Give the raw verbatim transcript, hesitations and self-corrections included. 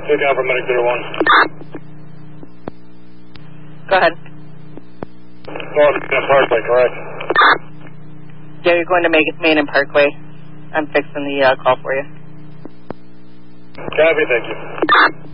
Take out for medic zero one. Go ahead. Going to Parkway, correct? Yeah, you're going to make it Main and Parkway. I'm fixing the uh, call for you. Copy, thank you.